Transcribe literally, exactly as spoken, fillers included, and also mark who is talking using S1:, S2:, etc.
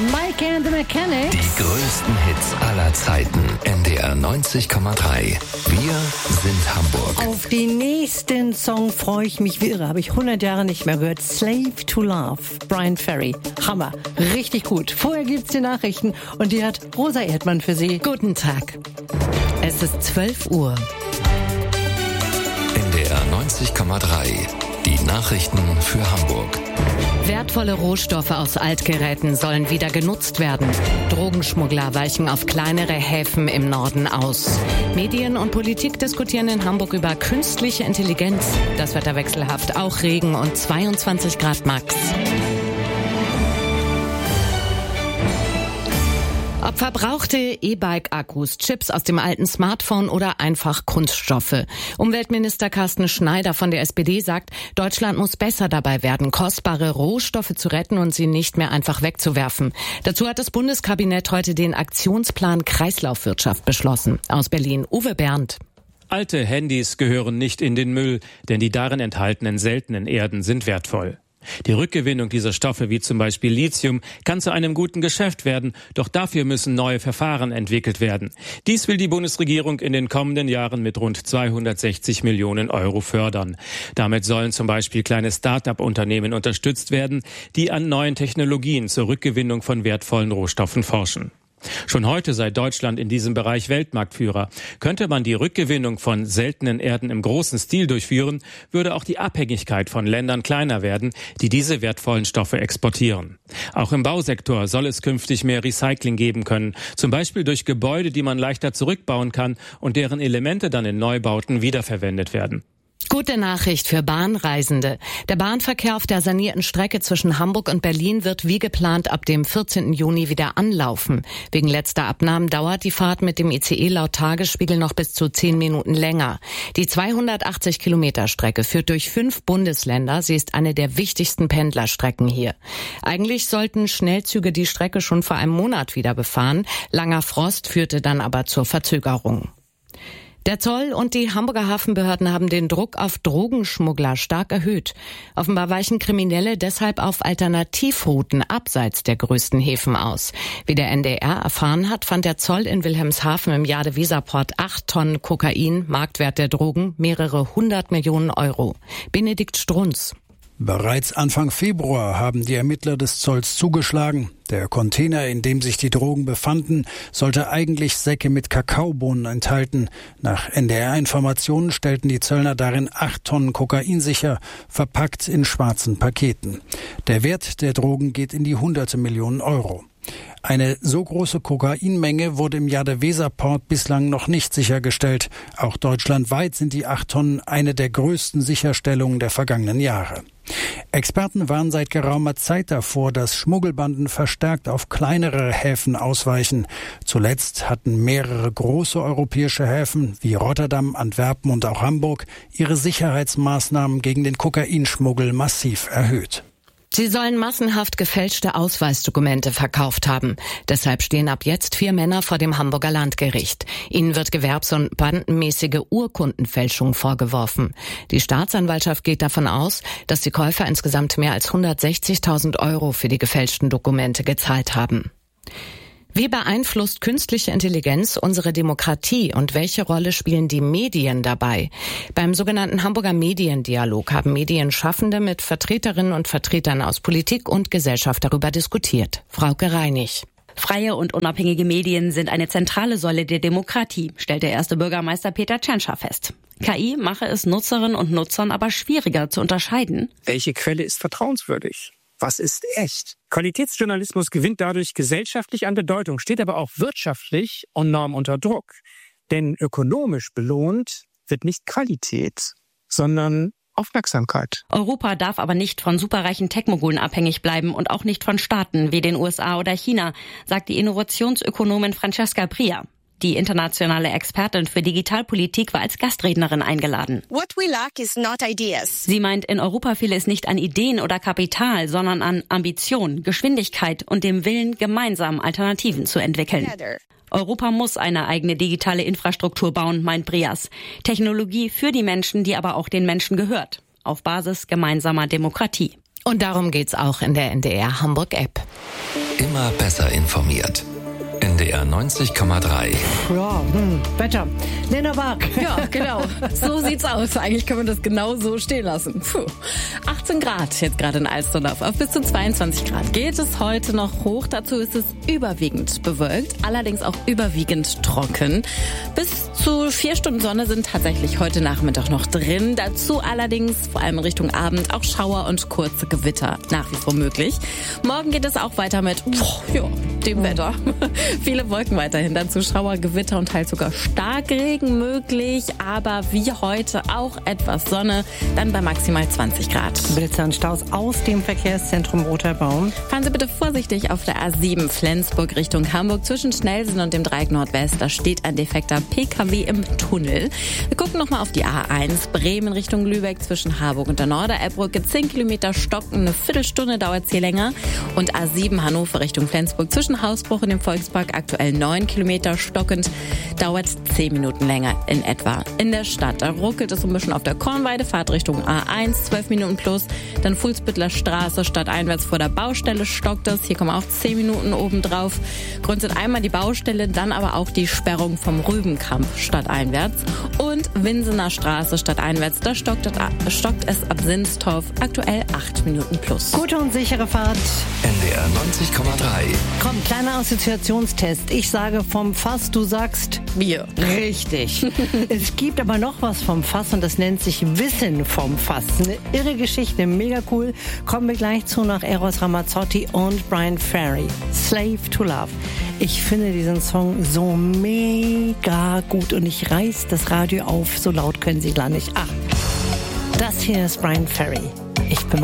S1: Mike and the Mechanics.
S2: Die größten Hits aller Zeiten. N D R neunzig Komma drei. Wir sind Hamburg.
S1: Auf den nächsten Song freue ich mich wie irre. Habe ich hundert Jahre nicht mehr gehört. Slave to Love. Brian Ferry. Hammer. Richtig gut. Vorher gibt's die Nachrichten und die hat Rosa Erdmann für Sie. Guten Tag. Es ist zwölf Uhr.
S2: N D R neunzig Komma drei. Die Nachrichten für Hamburg.
S3: Wertvolle Rohstoffe aus Altgeräten sollen wieder genutzt werden. Drogenschmuggler weichen auf kleinere Häfen im Norden aus. Medien und Politik diskutieren in Hamburg über künstliche Intelligenz. Das Wetter wechselhaft, auch Regen und zweiundzwanzig Grad max. Ob verbrauchte E-Bike-Akkus, Chips aus dem alten Smartphone oder einfach Kunststoffe. Umweltminister Carsten Schneider von der S P D sagt, Deutschland muss besser dabei werden, kostbare Rohstoffe zu retten und sie nicht mehr einfach wegzuwerfen. Dazu hat das Bundeskabinett heute den Aktionsplan Kreislaufwirtschaft beschlossen. Aus Berlin, Uwe Berndt.
S4: Alte Handys gehören nicht in den Müll, denn die darin enthaltenen seltenen Erden sind wertvoll. Die Rückgewinnung dieser Stoffe wie zum Beispiel Lithium kann zu einem guten Geschäft werden, doch dafür müssen neue Verfahren entwickelt werden. Dies will die Bundesregierung in den kommenden Jahren mit rund zweihundertsechzig Millionen Euro fördern. Damit sollen zum Beispiel kleine Start-up-Unternehmen unterstützt werden, die an neuen Technologien zur Rückgewinnung von wertvollen Rohstoffen forschen. Schon heute sei Deutschland in diesem Bereich Weltmarktführer. Könnte man die Rückgewinnung von seltenen Erden im großen Stil durchführen, würde auch die Abhängigkeit von Ländern kleiner werden, die diese wertvollen Stoffe exportieren. Auch im Bausektor soll es künftig mehr Recycling geben können, zum Beispiel durch Gebäude, die man leichter zurückbauen kann und deren Elemente dann in Neubauten wiederverwendet werden.
S3: Gute Nachricht für Bahnreisende. Der Bahnverkehr auf der sanierten Strecke zwischen Hamburg und Berlin wird wie geplant ab dem vierzehnten Juni wieder anlaufen. Wegen letzter Abnahmen dauert die Fahrt mit dem I C E laut Tagesspiegel noch bis zu zehn Minuten länger. Die zweihundertachtzig Kilometer Strecke führt durch fünf Bundesländer. Sie ist eine der wichtigsten Pendlerstrecken hier. Eigentlich sollten Schnellzüge die Strecke schon vor einem Monat wieder befahren. Langer Frost führte dann aber zur Verzögerung. Der Zoll und die Hamburger Hafenbehörden haben den Druck auf Drogenschmuggler stark erhöht. Offenbar weichen Kriminelle deshalb auf Alternativrouten abseits der größten Häfen aus. Wie der N D R erfahren hat, fand der Zoll in Wilhelmshaven im Jade-Weser-Port acht Tonnen Kokain, Marktwert der Drogen mehrere hundert Millionen Euro. Benedikt Strunz.
S5: Bereits Anfang Februar haben die Ermittler des Zolls zugeschlagen. Der Container, in dem sich die Drogen befanden, sollte eigentlich Säcke mit Kakaobohnen enthalten. Nach N D R-Informationen stellten die Zöllner darin acht Tonnen Kokain sicher, verpackt in schwarzen Paketen. Der Wert der Drogen geht in die hunderte Millionen Euro. Eine so große Kokainmenge wurde im Jade-Weser-Port bislang noch nicht sichergestellt. Auch deutschlandweit sind die acht Tonnen eine der größten Sicherstellungen der vergangenen Jahre. Experten warnen seit geraumer Zeit davor, dass Schmuggelbanden verstärkt auf kleinere Häfen ausweichen. Zuletzt hatten mehrere große europäische Häfen wie Rotterdam, Antwerpen und auch Hamburg ihre Sicherheitsmaßnahmen gegen den Kokainschmuggel massiv erhöht.
S3: Sie sollen massenhaft gefälschte Ausweisdokumente verkauft haben. Deshalb stehen ab jetzt vier Männer vor dem Hamburger Landgericht. Ihnen wird gewerbs- und bandenmäßige Urkundenfälschung vorgeworfen. Die Staatsanwaltschaft geht davon aus, dass die Käufer insgesamt mehr als hundertsechzigtausend Euro für die gefälschten Dokumente gezahlt haben. Wie beeinflusst künstliche Intelligenz unsere Demokratie und welche Rolle spielen die Medien dabei? Beim sogenannten Hamburger Mediendialog haben Medienschaffende mit Vertreterinnen und Vertretern aus Politik und Gesellschaft darüber diskutiert. Frauke Reinig.
S6: Freie und unabhängige Medien sind eine zentrale Säule der Demokratie, stellt der erste Bürgermeister Peter Tschentscher fest. K I mache es Nutzerinnen und Nutzern aber schwieriger zu unterscheiden.
S7: Welche Quelle ist vertrauenswürdig? Was ist echt? Qualitätsjournalismus gewinnt dadurch gesellschaftlich an Bedeutung, steht aber auch wirtschaftlich enorm unter Druck. Denn ökonomisch belohnt wird nicht Qualität, sondern Aufmerksamkeit.
S6: Europa darf aber nicht von superreichen Tech-Mogulen abhängig bleiben und auch nicht von Staaten wie den U S A oder China, sagt die Innovationsökonomin Francesca Bria. Die internationale Expertin für Digitalpolitik war als Gastrednerin eingeladen.
S8: What we lack is not ideas.
S6: Sie meint, in Europa fehle es nicht an Ideen oder Kapital, sondern an Ambition, Geschwindigkeit und dem Willen, gemeinsam Alternativen zu entwickeln.
S8: Together.
S6: Europa muss eine eigene digitale Infrastruktur bauen, meint Brias. Technologie für die Menschen, die aber auch den Menschen gehört. Auf Basis gemeinsamer Demokratie.
S3: Und darum geht's auch in der N D R Hamburg App.
S2: immer besser informiert. N D R neunzig Komma drei.
S1: Ja, hm, Wetter. Lena Bark.
S3: Ja, genau. So sieht's aus. Eigentlich können wir das genau so stehen lassen. Puh. achtzehn Grad jetzt gerade in Alsterdorf. Auf bis zu zweiundzwanzig Grad geht es heute noch hoch. Dazu ist es überwiegend bewölkt, allerdings auch überwiegend trocken. Bis zu vier Stunden Sonne sind tatsächlich heute Nachmittag noch drin. Dazu allerdings vor allem in Richtung Abend auch Schauer und kurze Gewitter nach wie vor möglich. Morgen geht es auch weiter mit boah, ja, dem Wetter. Viele Wolken weiterhin, dazu Schauer, Gewitter und teils sogar Starkregen möglich, aber wie heute auch etwas Sonne, dann bei maximal zwanzig Grad.
S1: Blitzer und Staus aus dem Verkehrszentrum Roterbaum.
S3: Fahren Sie bitte vorsichtig auf der A sieben Flensburg Richtung Hamburg zwischen Schnellsinn und dem Dreieck Nordwest. Da steht ein defekter P K W im Tunnel. Wir gucken nochmal auf die A eins Bremen Richtung Lübeck zwischen Harburg und der Norder-Elbbrücke. zehn Kilometer stocken, eine Viertelstunde dauert es hier länger. Und A sieben Hannover Richtung Flensburg zwischen Hausbruch und dem Volkspark aktuell neun Kilometer stockend, dauert zehn Minuten länger in etwa. In der Stadt, da ruckelt es ein bisschen auf der Kornweide, Fahrt Richtung A eins, zwölf Minuten plus, dann Fuhlsbüttler Straße, stadteinwärts vor der Baustelle stockt es, hier kommen auch zehn Minuten obendrauf. Grund sind einmal die Baustelle, dann aber auch die Sperrung vom Rübenkamp stadteinwärts und Winsener Straße stadteinwärts, da stockt es, stockt es ab Sinstorf, aktuell acht Minuten plus.
S1: Gute und sichere Fahrt.
S2: N D R neunzig Komma drei.
S1: Komm, kleiner Assoziationstest. Ich sage vom Fass, du sagst
S3: Bier.
S1: Richtig. Es gibt aber noch was vom Fass und das nennt sich Wissen vom Fass. Eine irre Geschichte, mega cool. Kommen wir gleich zu nach Eros Ramazzotti und Bryan Ferry. Slave to Love. Ich finde diesen Song so mega gut und ich reiß das Radio auf, so laut können Sie gar nicht. Ach, das hier ist Bryan Ferry. Ich bin